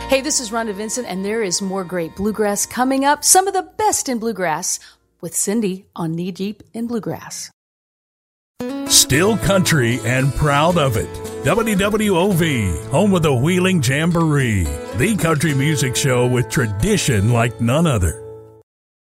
Hey, this is Rhonda Vincent, and there is more great bluegrass coming up. Some of the best in bluegrass with Cindy on Knee Deep in Bluegrass. Still country and proud of it. WWOV, home of the Wheeling Jamboree, the country music show with tradition like none other.